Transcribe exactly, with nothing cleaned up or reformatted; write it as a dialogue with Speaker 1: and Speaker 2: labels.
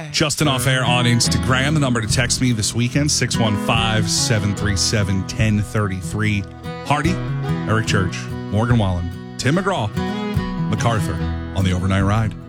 Speaker 1: Justin Off Air on Instagram. The number to text me this weekend, six one five, seven three seven, one zero three three. Hardy, Eric Church, Morgan Wallen, Tim McGraw, MacArthur on the Overnight Ride.